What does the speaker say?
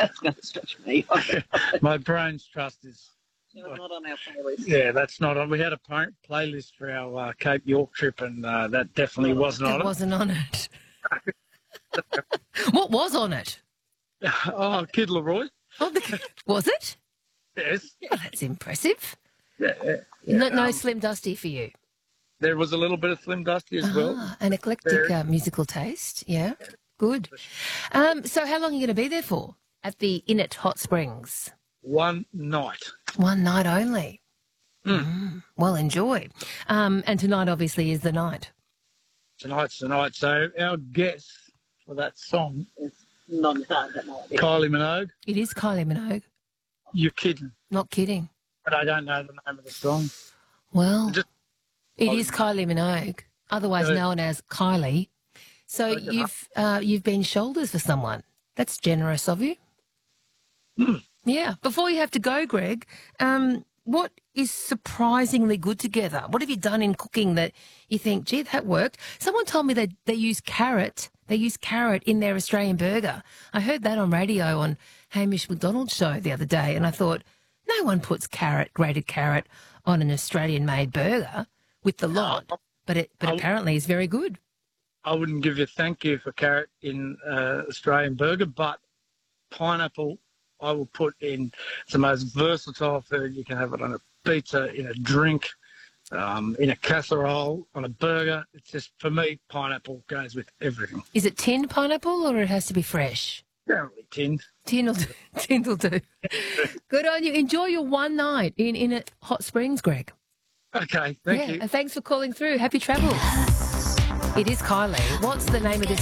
That's going to stretch me. My Brains Trust is... Not on our playlist. Yeah, that's not on. We had a playlist for our Cape York trip, and that definitely wasn't on it. It wasn't on it. What was on it? Oh, Kid Leroy. Oh, was it? Yes. Oh, that's impressive. Yeah. No Slim Dusty for you? There was a little bit of Slim Dusty as well. An eclectic musical taste, yeah. Good. So how long are you going to be there for at the Inn at Hot Springs? One night. One night only. Well, enjoy. And tonight, obviously, is the night. Tonight's the night. So our guest for that song It's not that night. Kylie Minogue. It is Kylie Minogue. You're kidding. Not kidding. But I don't know the name of the song. Well, it is Kylie Minogue, otherwise known as Kylie. So you've been shoulders for someone. That's generous of you. Yeah. Before you have to go, Greg, what is surprisingly good together? What have you done in cooking that you think, gee, that worked? Someone told me they use carrot. They use carrot in their Australian burger. I heard that on radio on Hamish McDonald's show the other day, and I thought, no one puts grated carrot on an Australian-made burger with the lot, but apparently it's very good. I wouldn't give you thank you for carrot in Australian burger, but pineapple I will put in. It's the most versatile food. You can have it on a pizza, in a drink, in a casserole, on a burger. It's just, for me, pineapple goes with everything. Is it tinned pineapple or it has to be fresh? Generally tinned. Tinned will do. Good on you. Enjoy your one night in Hot Springs, Greg. Okay, thank you. And thanks for calling through. Happy travels. It is Kylie. What's the name of this